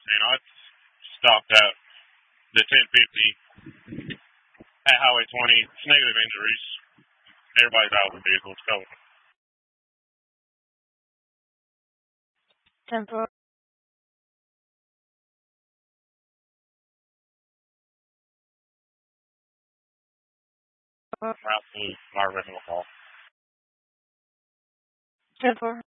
And I stopped at the 1050 at Highway 20. It's negative injuries. Everybody's out of the vehicle. It's covered. 10-4. Absolute my original call. 10-4.